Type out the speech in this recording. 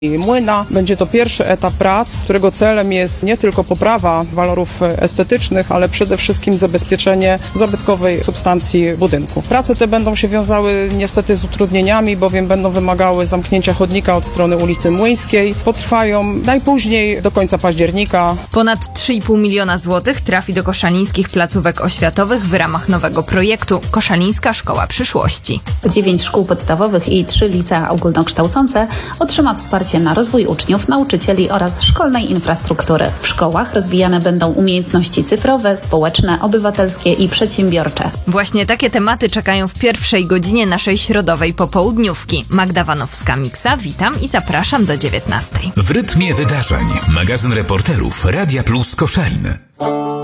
Młyna. Będzie to pierwszy etap prac, którego celem jest nie tylko poprawa walorów estetycznych, ale przede wszystkim zabezpieczenie zabytkowej substancji budynku. Prace te będą się wiązały niestety z utrudnieniami, bowiem będą wymagały zamknięcia chodnika od strony ulicy Młyńskiej. Potrwają najpóźniej do końca października. Ponad 3,5 miliona złotych trafi do koszalińskich placówek oświatowych w ramach nowego projektu Koszalińska Szkoła Przyszłości. 9 szkół podstawowych i 3 licea ogólnokształcące otrzyma wsparcie na rozwój uczniów, nauczycieli oraz szkolnej infrastruktury. W szkołach rozwijane będą umiejętności cyfrowe, społeczne, obywatelskie i przedsiębiorcze. Właśnie takie tematy czekają w pierwszej godzinie naszej środowej popołudniówki. Magda Wanowska-Miksa, witam i zapraszam do 19:00. W rytmie wydarzeń. Magazyn reporterów Radia Plus Koszalin.